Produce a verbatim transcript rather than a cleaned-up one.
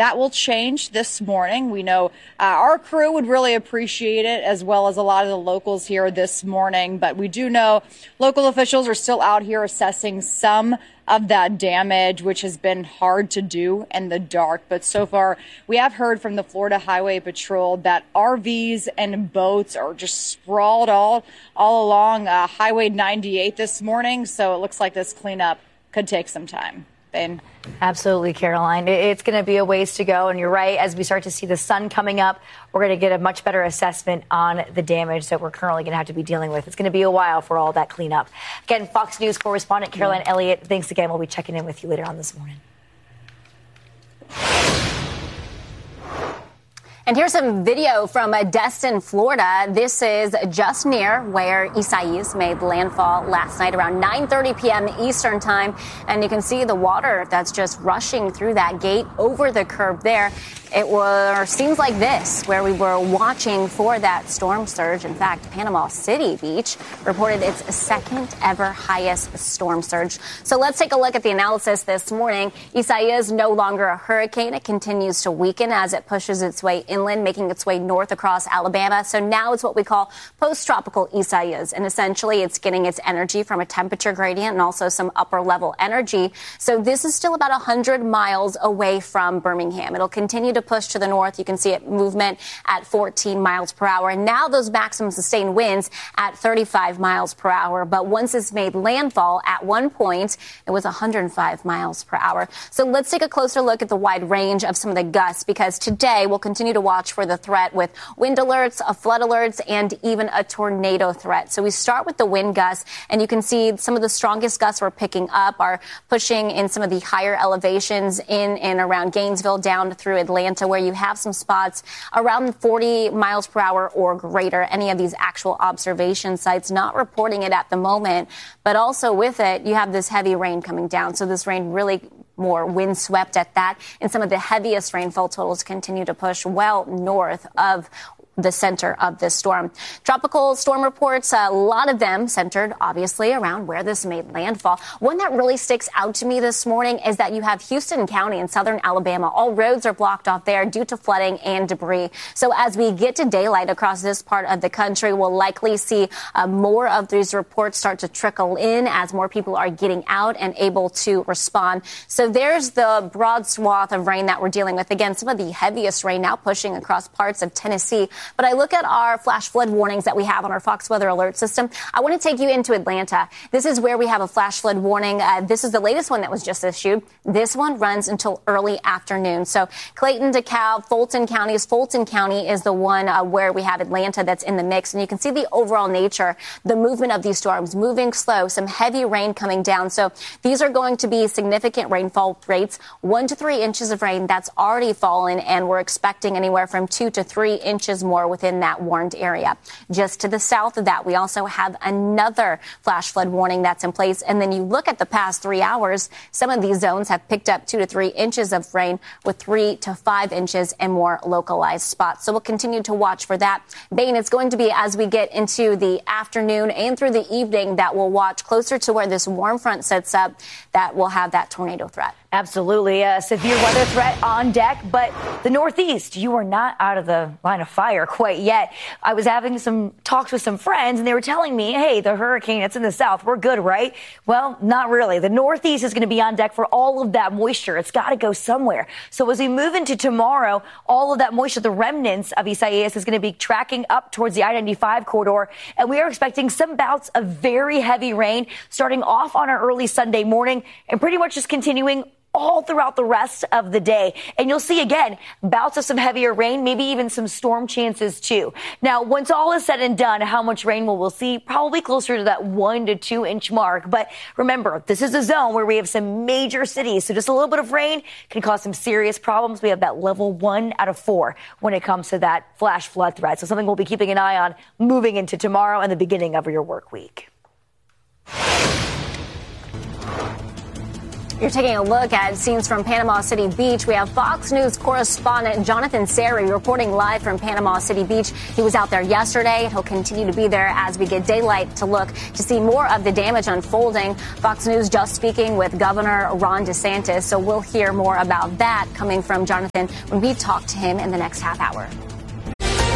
That will change this morning. We know uh, our crew would really appreciate it, as well as a lot of the locals here this morning. But we do know local officials are still out here assessing some of that damage, which has been hard to do in the dark. But so far, we have heard from the Florida Highway Patrol that R Vs and boats are just sprawled all, all along uh, Highway ninety-eight this morning. So it looks like this cleanup could take some time. Bane. Absolutely, Caroline. It's going to be a ways to go. And you're right. As we start to see the sun coming up, we're going to get a much better assessment on the damage that we're currently going to have to be dealing with. It's going to be a while for all that cleanup. Again, Fox News correspondent Caroline yeah. Elliott, thanks again. We'll be checking in with you later on this morning. And here's some video from Destin, Florida. This is just near where Isaias made landfall last night around nine thirty p.m. Eastern time. And you can see the water that's just rushing through that gate over the curb there. It was, seems like this, where we were watching for that storm surge. In fact, Panama City Beach reported its second ever highest storm surge. So let's take a look at the analysis this morning. Isaias is no longer a hurricane. It continues to weaken as it pushes its way inland, making its way north across Alabama. So now it's what we call post-tropical Isaias. And essentially, it's getting its energy from a temperature gradient and also some upper level energy. So this is still about one hundred miles away from Birmingham. It'll continue to push to the north. You can see it movement at fourteen miles per hour. And now those maximum sustained winds at thirty-five miles per hour. But once it's made landfall, at one point, it was one hundred five miles per hour. So let's take a closer look at the wide range of some of the gusts, because today we'll continue to watch for the threat with wind alerts, a flood alerts, and even a tornado threat. So we start with the wind gusts, and you can see some of the strongest gusts we're picking up are pushing in some of the higher elevations in and around Gainesville down through Atlanta, where you have some spots around forty miles per hour or greater. Any of these actual observation sites not reporting it at the moment, but also with it, you have this heavy rain coming down. So this rain really more windswept at that. And some of the heaviest rainfall totals continue to push well north of the center of this storm. Tropical storm reports, a lot of them centered, obviously, around where this made landfall. One that really sticks out to me this morning is that you have Houston County in southern Alabama. All roads are blocked off there due to flooding and debris. So as we get to daylight across this part of the country, we'll likely see uh, more of these reports start to trickle in as more people are getting out and able to respond. So there's the broad swath of rain that we're dealing with. Again, some of the heaviest rain now pushing across parts of Tennessee. But I look at our flash flood warnings that we have on our Fox Weather Alert system. I want to take you into Atlanta. This is where we have a flash flood warning. Uh, this is the latest one that was just issued. This one runs until early afternoon. So Clayton, DeKalb, Fulton counties. Fulton County is the one uh, where we have Atlanta that's in the mix. And you can see the overall nature, the movement of these storms, moving slow, some heavy rain coming down. So these are going to be significant rainfall rates, one to three inches of rain that's already fallen. And we're expecting anywhere from two to three inches more within that warned area. Just to the south of that, we also have another flash flood warning that's in place. And then you look at the past three hours, some of these zones have picked up two to three inches of rain with three to five inches in more localized spots. So we'll continue to watch for that. Bane, it's going to be as we get into the afternoon and through the evening that we'll watch closer to where this warm front sets up that will have that tornado threat. Absolutely. A severe weather threat on deck, but the Northeast, you are not out of the line of fire quite yet. I was having some talks with some friends and they were telling me, hey, the hurricane, it's in the south. We're good, right? Well, not really. The Northeast is going to be on deck for all of that moisture. It's got to go somewhere. So as we move into tomorrow, all of that moisture, the remnants of Isaias is going to be tracking up towards the I ninety-five corridor. And we are expecting some bouts of very heavy rain starting off on our early Sunday morning and pretty much just continuing all throughout the rest of the day. And you'll see, again, bouts of some heavier rain, maybe even some storm chances, too. Now, once all is said and done, how much rain will we'll see? Probably closer to that one to two inch mark. But remember, this is a zone where we have some major cities. So just a little bit of rain can cause some serious problems. We have that level one out of four when it comes to that flash flood threat. So something we'll be keeping an eye on moving into tomorrow and the beginning of your work week. You're taking a look at scenes from Panama City Beach. We have Fox News correspondent Jonathan Seri reporting live from Panama City Beach. He was out there yesterday. He'll continue to be there as we get daylight to look to see more of the damage unfolding. Fox News just speaking with Governor Ron DeSantis. So we'll hear more about that coming from Jonathan when we talk to him in the next half hour.